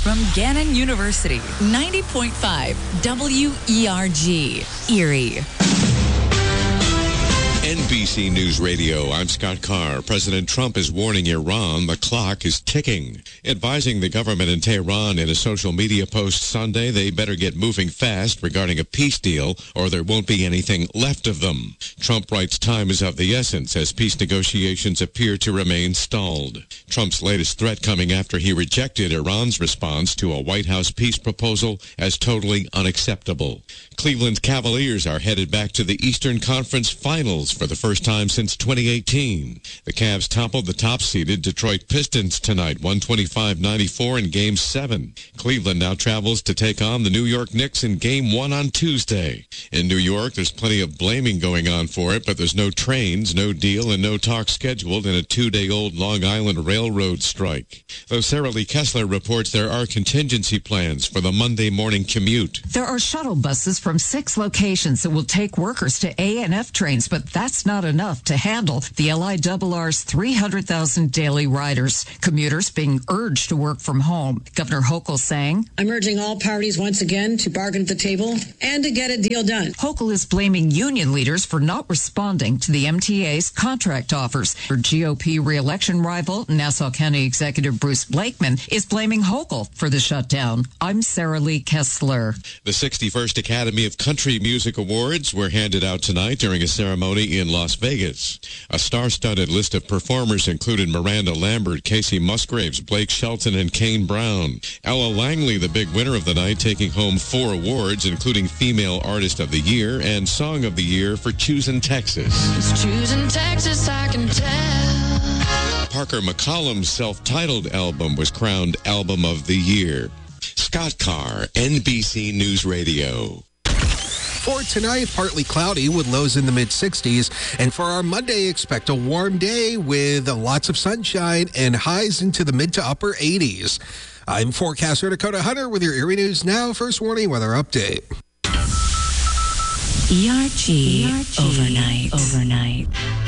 from Gannon University, 90.5 WERG, Erie. NBC News Radio, I'm Scott Carr. President Trump is warning Iran the clock is ticking, advising the government in Tehran in a social media post Sunday they better get moving fast regarding a peace deal or there won't be anything left of them. Trump writes time is of the essence as peace negotiations appear to remain stalled. Trump's latest threat coming after he rejected Iran's response to a White House peace proposal as totally unacceptable. Cleveland Cavaliers are headed back to the Eastern Conference Finals for the first time since 2018. The Cavs toppled the top-seeded Detroit Pistons tonight, 125-94 in Game 7. Cleveland now travels to take on the New York Knicks in Game 1 on Tuesday. In New York, there's plenty of blaming going on for it, but there's no trains, no deal, and no talk scheduled in a 2-day-old Long Island Railroad strike. Though Sarah Lee Kessler reports there are contingency plans for the Monday morning commute. There are shuttle buses from 6 locations that will take workers to A&F trains, but that's not enough to handle the LIRR's 300,000 daily riders. Commuters being urged to work from home. Governor Hochul saying, I'm urging all parties once again to bargain at the table and to get a deal done. Hochul is blaming union leaders for not responding to the MTA's contract offers. Her GOP re-election rival, Nassau County Executive Bruce Blakeman, is blaming Hochul for the shutdown. I'm Sarah Lee Kessler. The 61st Academy of Country Music Awards were handed out tonight during a ceremony in Las Vegas. A star-studded list of performers included Miranda Lambert, Casey Musgraves, Blake Shelton, and Kane Brown. Ella Langley, the big winner of the night, taking home 4 awards, including Female Artist of the Year and Song of the Year for Choosin' Texas. It's Choosin' Texas, I can tell. Parker McCollum's self-titled album was crowned Album of the Year. Scott Carr, NBC News Radio. For tonight, partly cloudy with lows in the mid-60s. And for our Monday, expect a warm day with lots of sunshine and highs into the mid to upper 80s. I'm forecaster Dakota Hunter with your Erie News Now First Warning Weather Update. ERG overnight.